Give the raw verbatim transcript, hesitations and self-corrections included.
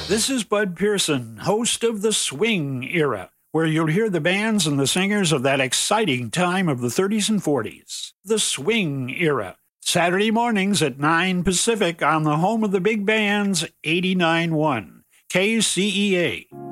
This is Bud Pearson, host of The Swing Era, where you'll hear the bands and the singers of that exciting time of the thirties and forties. The Swing Era, Saturday mornings at nine Pacific on the home of the big bands, eighty-nine point one K C E A.